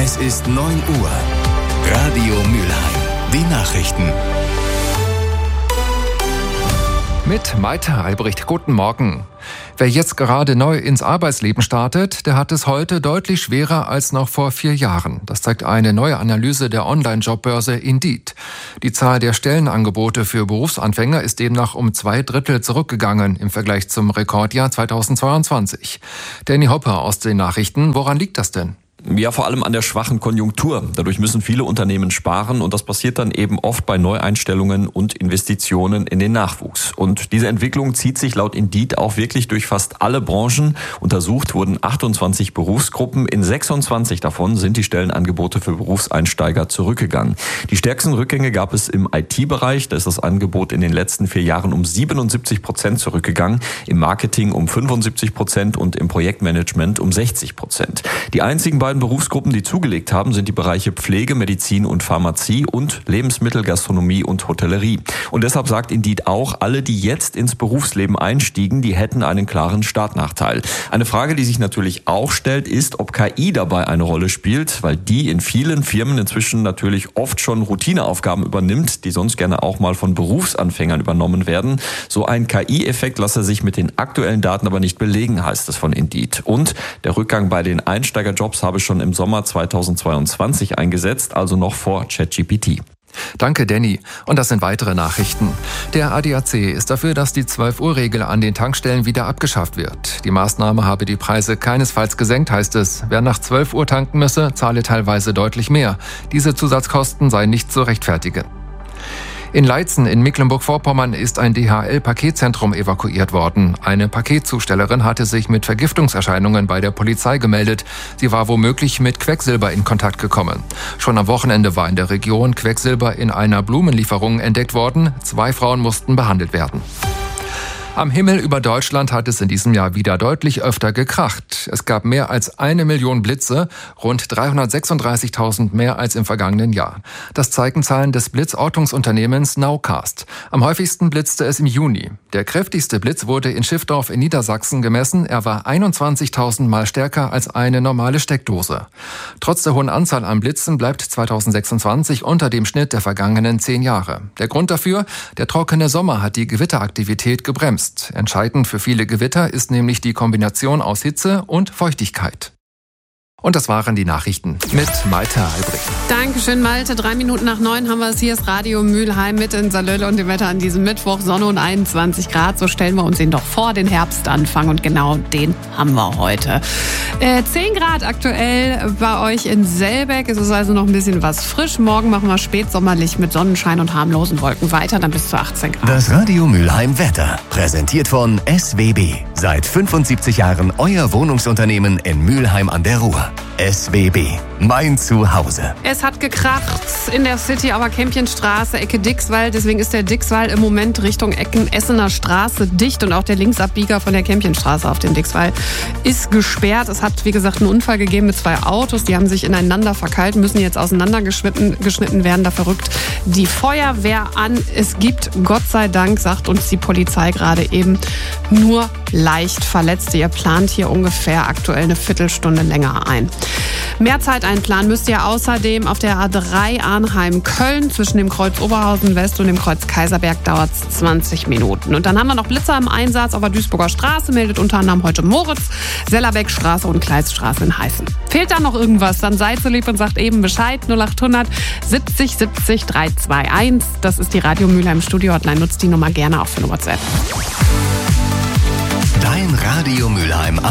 Es ist 9 Uhr. Radio Mülheim. Die Nachrichten. Mit Maite Albrecht. Guten Morgen. Wer jetzt gerade neu ins Arbeitsleben startet, der hat es heute deutlich schwerer als noch vor 4 Jahren. Das zeigt eine neue Analyse der Online-Jobbörse Indeed. Die Zahl der Stellenangebote für Berufsanfänger ist demnach um 2/3 zurückgegangen im Vergleich zum Rekordjahr 2022. Danny Hopper aus den Nachrichten. Woran liegt das denn? Ja, vor allem an der schwachen Konjunktur. Dadurch müssen viele Unternehmen sparen und das passiert dann eben oft bei Neueinstellungen und Investitionen in den Nachwuchs. Und diese Entwicklung zieht sich laut Indeed auch wirklich durch fast alle Branchen. Untersucht wurden 28 Berufsgruppen. In 26 davon sind die Stellenangebote für Berufseinsteiger zurückgegangen. Die stärksten Rückgänge gab es im IT-Bereich. Da ist das Angebot in den letzten 4 Jahren um 77% zurückgegangen. Im Marketing um 75% und im Projektmanagement um 60%. Die einzigen beiden Berufsgruppen, die zugelegt haben, sind die Bereiche Pflege, Medizin und Pharmazie und Lebensmittel, Gastronomie und Hotellerie. Und deshalb sagt Indeed auch, alle, die jetzt ins Berufsleben einstiegen, die hätten einen klaren Startnachteil. Eine Frage, die sich natürlich auch stellt, ist, ob KI dabei eine Rolle spielt, weil die in vielen Firmen inzwischen natürlich oft schon Routineaufgaben übernimmt, die sonst gerne auch mal von Berufsanfängern übernommen werden. So ein KI-Effekt lasse sich mit den aktuellen Daten aber nicht belegen, heißt es von Indeed. Und der Rückgang bei den Einsteigerjobs habe schon im Sommer 2022 eingesetzt, also noch vor ChatGPT. Danke, Danny. Und das sind weitere Nachrichten. Der ADAC ist dafür, dass die 12-Uhr-Regel an den Tankstellen wieder abgeschafft wird. Die Maßnahme habe die Preise keinesfalls gesenkt, heißt es. Wer nach 12 Uhr tanken müsse, zahle teilweise deutlich mehr. Diese Zusatzkosten seien nicht zu rechtfertigen. In Leitzen in Mecklenburg-Vorpommern ist ein DHL-Paketzentrum evakuiert worden. Eine Paketzustellerin hatte sich mit Vergiftungserscheinungen bei der Polizei gemeldet. Sie war womöglich mit Quecksilber in Kontakt gekommen. Schon am Wochenende war in der Region Quecksilber in einer Blumenlieferung entdeckt worden. 2 Frauen mussten behandelt werden. Am Himmel über Deutschland hat es in diesem Jahr wieder deutlich öfter gekracht. Es gab mehr als 1 Million Blitze, rund 336.000 mehr als im vergangenen Jahr. Das zeigen Zahlen des Blitzortungsunternehmens Nowcast. Am häufigsten blitzte es im Juni. Der kräftigste Blitz wurde in Schiffdorf in Niedersachsen gemessen. Er war 21.000 Mal stärker als eine normale Steckdose. Trotz der hohen Anzahl an Blitzen bleibt 2026 unter dem Schnitt der vergangenen 10 Jahre. Der Grund dafür? Der trockene Sommer hat die Gewitteraktivität gebremst. Entscheidend für viele Gewitter ist nämlich die Kombination aus Hitze und Feuchtigkeit. Und das waren die Nachrichten mit Maite Albrecht. Dankeschön, Malte. 3 Minuten nach 9 haben wir es. Hier ist Radio Mülheim mit in Salölle und dem Wetter an diesem Mittwoch. Sonne und 21 Grad. So stellen wir uns ihn doch vor, den Herbstanfang. Und genau den haben wir heute. 10 Grad aktuell bei euch in Selbeck. Es ist also noch ein bisschen was frisch. Morgen machen wir spätsommerlich mit Sonnenschein und harmlosen Wolken weiter. Dann bis zu 18 Grad. Das Radio Mülheim Wetter. Präsentiert von SWB. Seit 75 Jahren euer Wohnungsunternehmen in Mülheim an der Ruhr. SWB. Mein Zuhause. Es hat gekracht in der City, aber Kämpchenstraße, Ecke Dixwald. Deswegen ist der Dixwald im Moment Richtung Essener Straße dicht. Und auch der Linksabbieger von der Kämpchenstraße auf den Dixwald ist gesperrt. Es hat, wie gesagt, einen Unfall gegeben mit 2 Autos. Die haben sich ineinander verkeilt, müssen jetzt auseinandergeschnitten werden. Da verrückt die Feuerwehr an. Es gibt, Gott sei Dank, sagt uns die Polizei gerade eben, nur leicht Verletzte. Ihr plant hier ungefähr aktuell eine Viertelstunde länger ein. Mehr Zeit einplanen müsst ihr außerdem auf der A3 Arnheim-Köln. Zwischen dem Kreuz Oberhausen West und dem Kreuz Kaiserberg dauert es 20 Minuten. Und dann haben wir noch Blitzer im Einsatz auf der Duisburger Straße, meldet unter anderem heute Moritz, Sellerbeckstraße und Kleiststraße in Heißen. Fehlt da noch irgendwas, dann seid so lieb und sagt eben Bescheid. 0800 70 70 321. Das ist die Radio Mülheim Studio Hotline. Nutzt die Nummer gerne auch für eine WhatsApp. Dein Radio Mülheim